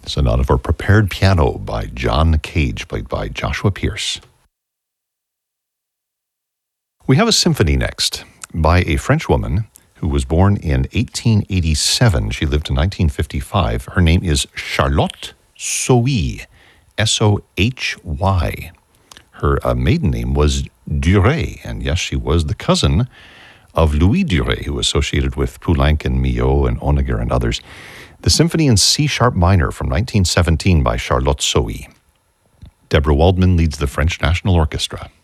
Sonata for Prepared Piano by John Cage, played by Joshua Pierce. We have a symphony next by a French woman who was born in 1887. She lived to 1955. Her name is Charlotte Sohy, S-O-H-Y. Her maiden name was Duret, and yes, she was the cousin of Louis Duret, who was associated with Poulenc and Milhaud and Honegger and others. The Symphony in C-sharp minor from 1917 by Charlotte Sohy. Deborah Waldman leads the French National Orchestra.